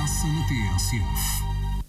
passa na TSF.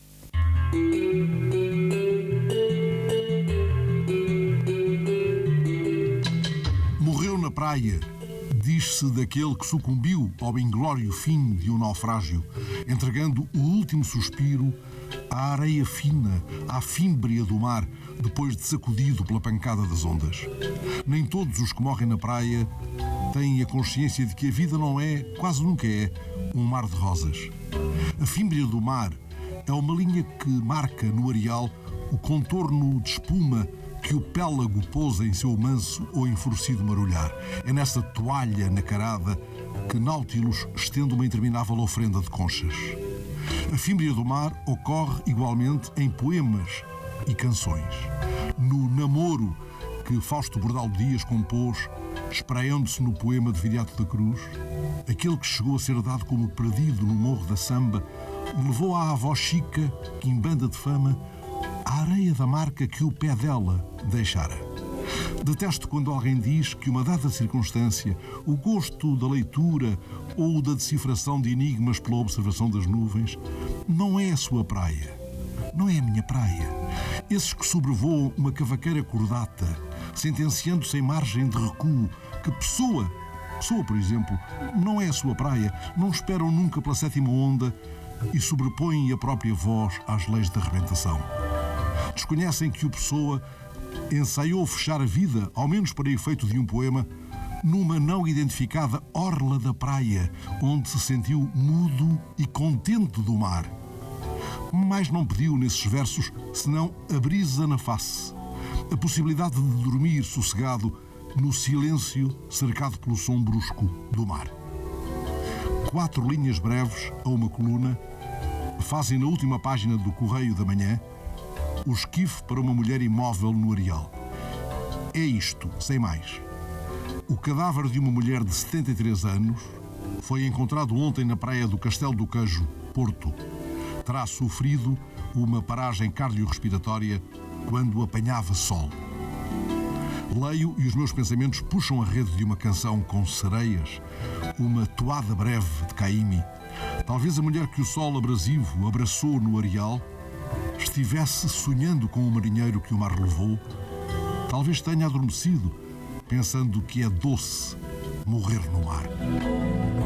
Morreu na praia, diz-se daquele que sucumbiu ao inglório fim de um naufrágio, entregando o último suspiro à areia fina, à fímbria do mar, depois de sacudido pela pancada das ondas. Nem todos os que morrem na praia têm a consciência de que a vida não é, quase nunca é, um mar de rosas. A fímbria do mar é uma linha que marca no areal o contorno de espuma que o pélago pousa em seu manso ou enfurecido marulhar. É nessa toalha nacarada que Náutilus estende uma interminável ofrenda de conchas. A fímbria do mar ocorre igualmente em poemas e canções. No namoro que Fausto Bordal Dias compôs, espraiando-se no poema de Viriato da Cruz, aquele que chegou a ser dado como perdido no Morro da Samba, levou à avó Chica, quimbanda de fama, a areia da marca que o pé dela deixara. Detesto quando alguém diz que uma dada circunstância, o gosto da leitura ou da decifração de enigmas pela observação das nuvens, não é a sua praia, não é a minha praia. Esses que sobrevoam uma cavaqueira cordata, sentenciando sem margem de recuo que Pessoa, por exemplo, não é a sua praia, não esperam nunca pela sétima onda e sobrepõem a própria voz às leis da arrebentação. Desconhecem que o Pessoa ensaiou fechar a vida, ao menos para efeito de um poema, numa não identificada orla da praia, onde se sentiu mudo e contente do mar. Mais não pediu nesses versos senão a brisa na face, a possibilidade de dormir sossegado no silêncio cercado pelo som brusco do mar. 4 linhas breves a uma coluna fazem na última página do Correio da Manhã o esquife para uma mulher imóvel no areal. É isto, sem mais. O cadáver de uma mulher de 73 anos foi encontrado ontem na praia do Castelo do Queijo, Porto. Terá sofrido uma paragem cardiorrespiratória quando apanhava sol. Leio e os meus pensamentos puxam a rede de uma canção com sereias, uma toada breve de Caymmi. Talvez a mulher que o sol abrasivo abraçou no areal estivesse sonhando com o marinheiro que o mar levou. Talvez tenha adormecido, pensando que é doce morrer no mar.